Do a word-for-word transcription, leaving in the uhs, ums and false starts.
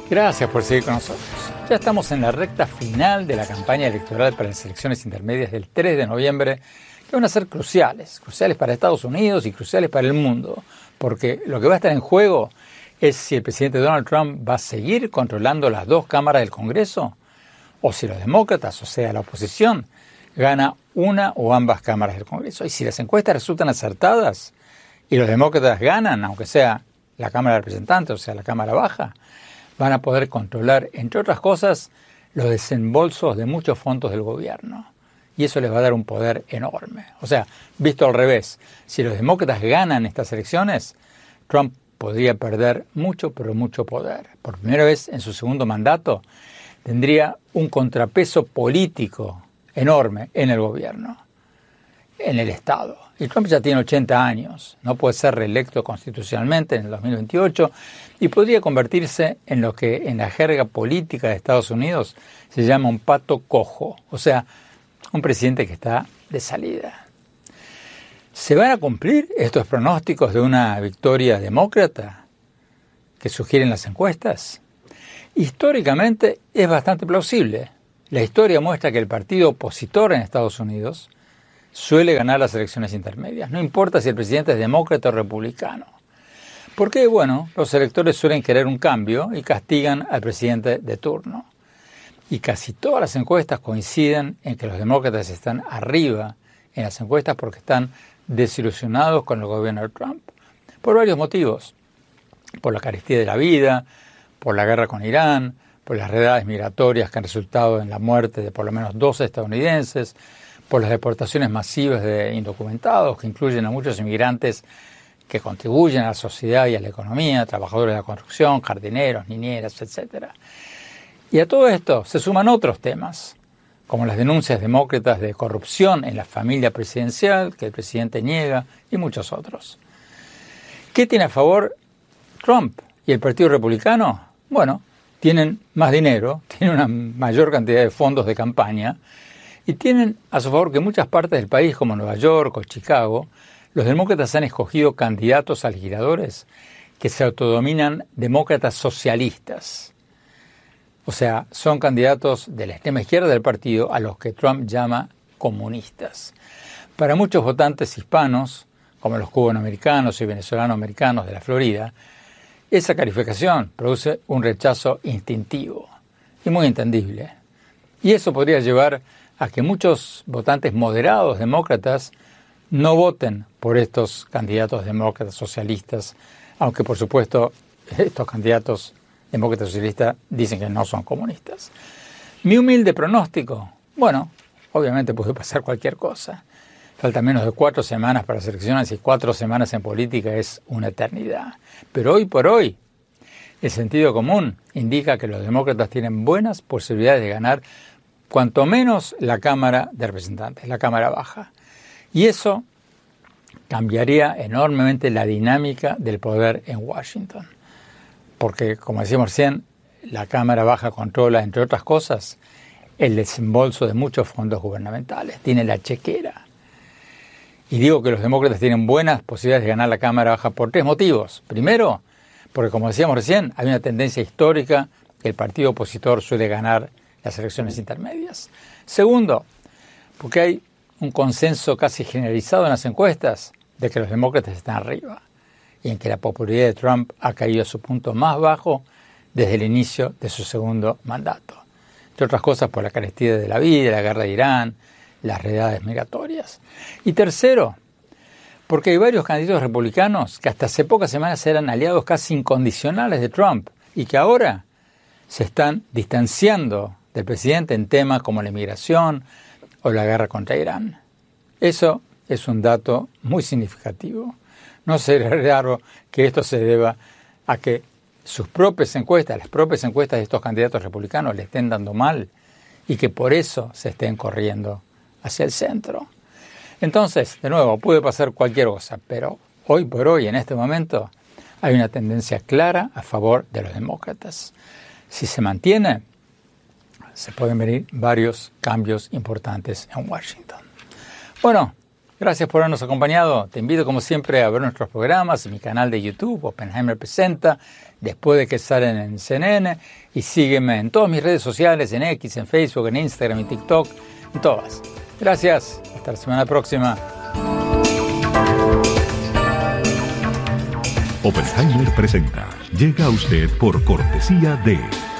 Gracias por seguir con nosotros. Ya estamos en la recta final de la campaña electoral para las elecciones intermedias del tres de noviembre, que van a ser cruciales, cruciales para Estados Unidos y cruciales para el mundo, porque lo que va a estar en juego es si el presidente Donald Trump va a seguir controlando las dos cámaras del Congreso, o si los demócratas, o sea, la oposición, gana una o ambas cámaras del Congreso. Y si las encuestas resultan acertadas y los demócratas ganan, aunque sea la Cámara de Representantes, o sea, la Cámara Baja, van a poder controlar, entre otras cosas, los desembolsos de muchos fondos del gobierno. Y eso les va a dar un poder enorme. O sea, visto al revés, si los demócratas ganan estas elecciones, Trump podría perder mucho, pero mucho poder. Por primera vez en su segundo mandato, tendría un contrapeso político enorme en el gobierno, en el Estado. Y Trump ya tiene ochenta años, no puede ser reelecto constitucionalmente en el dos mil veintiocho y podría convertirse en lo que en la jerga política de Estados Unidos se llama un pato cojo, o sea, un presidente que está de salida. ¿Se van a cumplir estos pronósticos de una victoria demócrata que sugieren las encuestas? Históricamente es bastante plausible. La historia muestra que el partido opositor en Estados Unidos suele ganar las elecciones intermedias, no importa si el presidente es demócrata o republicano. Porque, bueno, los electores suelen querer un cambio y castigan al presidente de turno. Y casi todas las encuestas coinciden en que los demócratas están arriba en las encuestas porque están desilusionados con el gobierno de Trump. Por varios motivos. Por la carestía de la vida, por la guerra con Irán, por las redadas migratorias que han resultado en la muerte de por lo menos dos estadounidenses, por las deportaciones masivas de indocumentados que incluyen a muchos inmigrantes que contribuyen a la sociedad y a la economía, trabajadores de la construcción, jardineros, niñeras, etcétera. Y a todo esto se suman otros temas, como las denuncias demócratas de corrupción en la familia presidencial, que el presidente niega, y muchos otros. ¿Qué tiene a favor Trump y el Partido Republicano? Bueno, tienen más dinero, tienen una mayor cantidad de fondos de campaña, y tienen a su favor que en muchas partes del país, como Nueva York o Chicago, los demócratas han escogido candidatos a legisladores que se autodominan demócratas socialistas. O sea, son candidatos de la extrema izquierda del partido a los que Trump llama comunistas. Para muchos votantes hispanos, como los cubanoamericanos y venezolanoamericanos de la Florida, esa calificación produce un rechazo instintivo y muy entendible. Y eso podría llevar a que muchos votantes moderados demócratas no voten por estos candidatos demócratas socialistas, aunque por supuesto estos candidatos demócratas socialistas dicen que no son comunistas. Mi humilde pronóstico, bueno, obviamente puede pasar cualquier cosa. Faltan menos de cuatro semanas para las elecciones y cuatro semanas en política es una eternidad. Pero hoy por hoy, el sentido común indica que los demócratas tienen buenas posibilidades de ganar cuanto menos la Cámara de Representantes, la Cámara Baja. Y eso cambiaría enormemente la dinámica del poder en Washington. Porque, como decíamos recién, la Cámara Baja controla, entre otras cosas, el desembolso de muchos fondos gubernamentales. Tiene la chequera. Y digo que los demócratas tienen buenas posibilidades de ganar la Cámara Baja por tres motivos. Primero, porque, como decíamos recién, hay una tendencia histórica que el partido opositor suele ganar las elecciones intermedias. Segundo, porque hay un consenso casi generalizado en las encuestas de que los demócratas están arriba y en que la popularidad de Trump ha caído a su punto más bajo desde el inicio de su segundo mandato. Entre otras cosas por la carestía de la vida, la guerra de Irán, las redadas migratorias. Y tercero, porque hay varios candidatos republicanos que hasta hace pocas semanas eran aliados casi incondicionales de Trump y que ahora se están distanciando del presidente en temas como la inmigración o la guerra contra Irán. Eso es un dato muy significativo. No será raro que esto se deba a que sus propias encuestas, las propias encuestas de estos candidatos republicanos le estén dando mal y que por eso se estén corriendo hacia el centro. Entonces, de nuevo, puede pasar cualquier cosa, pero hoy por hoy, en este momento, hay una tendencia clara a favor de los demócratas. Si se mantiene, se pueden venir varios cambios importantes en Washington. Bueno, Gracias por habernos acompañado. Te invito, como siempre, a ver nuestros programas en mi canal de YouTube, Oppenheimer Presenta, después de que salen en C N N. Y sígueme en todas mis redes sociales, en X, en Facebook, en Instagram, en TikTok, en todas. Gracias. Hasta la semana próxima. Oppenheimer Presenta llega a usted por cortesía de